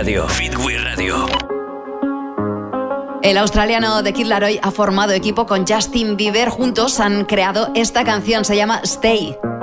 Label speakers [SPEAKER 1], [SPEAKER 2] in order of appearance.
[SPEAKER 1] Radio. Fitway Radio.
[SPEAKER 2] El australiano The Kid Laroi ha formado equipo con Justin Bieber. Juntos han creado esta canción, se llama Stay.